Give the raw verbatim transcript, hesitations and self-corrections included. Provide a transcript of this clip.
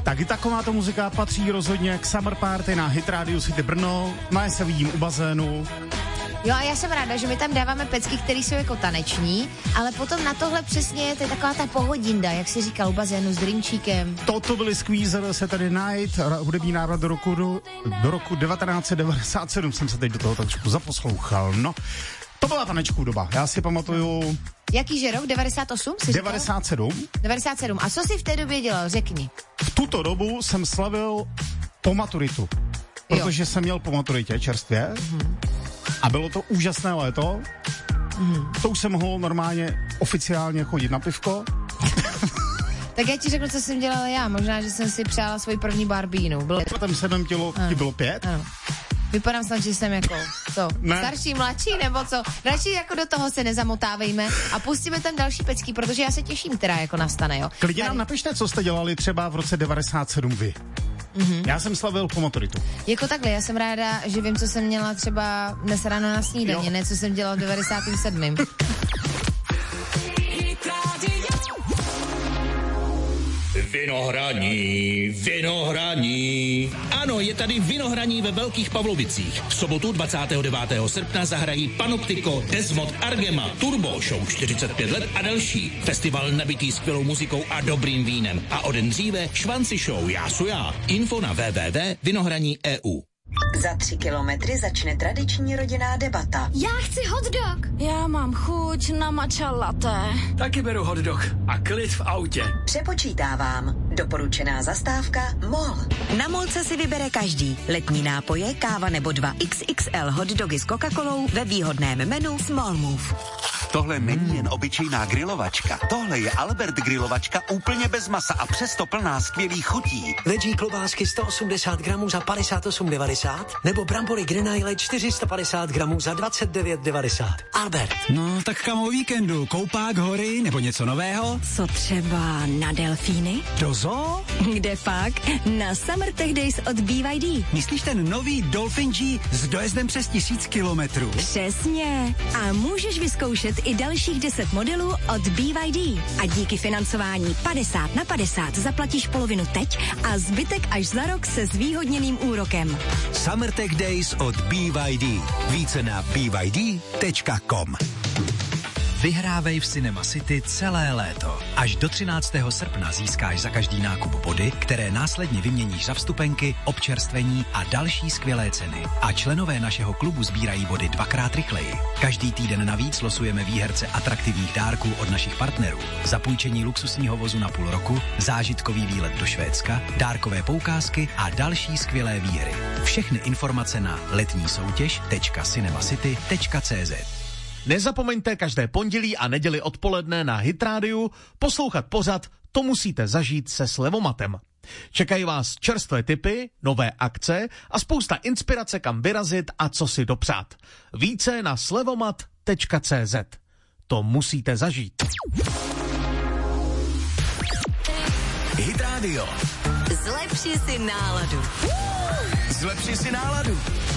Tak i takováto muzika patří rozhodně k Summer Party na Hit Radio City Brno. No, se vidím u bazénu. Jo, a já jsem ráda, že my tam dáváme pecky, které jsou jako taneční, ale potom na tohle přesně to je taková ta pohodinda, jak si říkal, u bazénu s drinčíkem. Toto byly Squeezer, Saturday Night, hudební návrat do roku, do, do roku devatenáct set devadesát sedm, jsem se teď do toho trošku zaposlouchal, no. To byla tanečkou doba, já si pamatuju... Jakýže rok? devadesát osm? devadesát sedm. devadesát sedm. A co jsi v té době dělal? Řekni. V tuto dobu jsem slavil po maturitu, protože jo. jsem měl po maturitě čerstvě mm-hmm. a bylo to úžasné léto. Mm-hmm. To už jsem mohl normálně oficiálně chodit na pivko. Tak já ti řeknu, co jsem dělala já. Možná, že jsem si přála svoji první barbínu. Bylo... Tam sedm kilo, ti bylo pět. Ano. Vypadám snad, že jsem jako, co, ne. starší, mladší, nebo co? Radši jako do toho se nezamotávejme a pustíme tam další pecky, protože já se těším, která jako nastane, jo. Klidně nám napište, co jste dělali třeba v roce devadesát sedm vy. Mm-hmm. Já jsem slavil po maturitu. Jako takhle, já jsem ráda, že vím, co jsem měla třeba dnes ráno na snídaně, ne co jsem dělala v devadesátém sedmém Vinohraní, Vinohraní. Ano, je tady Vinohraní ve Velkých Pavlovicích. V sobotu dvacátého devátého srpna zahrají Panoptiko, Desmod, Argema, Turbo, Show čtyřicet pět let a další. Festival nabitý skvělou muzikou a dobrým vínem. A o den dříve Švanci Show Já su já. Info na w w w tečka vinohraní tečka e u. Za tři kilometry začne tradiční rodinná debata. Já chci hot dog. Já mám chuť na matcha latte. Taky beru hot dog a klid v autě. Přepočítávám. Doporučená zastávka MOL. Na MOLce si vybere každý. Letní nápoje, káva nebo dva X X L hot dogy s Coca-Colou ve výhodném menu Small Move. Tohle není jen obyčejná grilovačka. Tohle je Albert grilovačka úplně bez masa a přesto plná skvělých chutí. Veggie klobásky sto osmdesát gramů za padesát osm devadesát nebo brambory Grenaille čtyři sta padesát gramů za dvacet devět devadesát. Albert. No, tak kam o víkendu? Koupák, hory nebo něco nového? Co třeba na delfíny? Do zoo? Kde pak? Na Summer Tech Days od B Y D. Myslíš ten nový Dolphin G s dojezdem přes tisíc kilometrů? Přesně. A můžeš vyzkoušet i dalších deset modelů od B Y D. A díky financování padesát na padesát zaplatíš polovinu teď a zbytek až za rok se zvýhodněným úrokem. Summer Tech Days od B Y D. Více na b y d tečka com. Vyhrávej v Cinema City celé léto. Až do třináctého srpna získáš za každý nákup body, které následně vyměníš za vstupenky, občerstvení a další skvělé ceny. A členové našeho klubu sbírají body dvakrát rychleji. Každý týden navíc losujeme výherce atraktivních dárků od našich partnerů. Zapůjčení luxusního vozu na půl roku, zážitkový výlet do Švédska, dárkové poukázky a další skvělé výhry. Všechny informace na letní soutěž tečka cinemacity tečka c z. Nezapomeňte každé pondělí a neděli odpoledne na Hit Radio poslouchat pořad To musíte zažít se Slevomatem. Čekají vás čerstvé tipy, nové akce a spousta inspirace, kam vyrazit a co si dopřát. Více na slevomat tečka c z. To musíte zažít. Hit Radio. Zlepši si náladu. Zlepši si náladu.